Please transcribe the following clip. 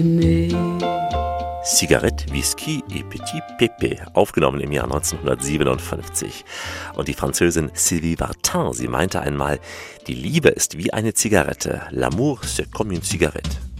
Cigarette, Whisky et Petit Pépé, aufgenommen im Jahr 1957. Und die Französin Sylvie Vartan, sie meinte einmal, die Liebe ist wie eine Zigarette. L'amour, c'est comme une cigarette.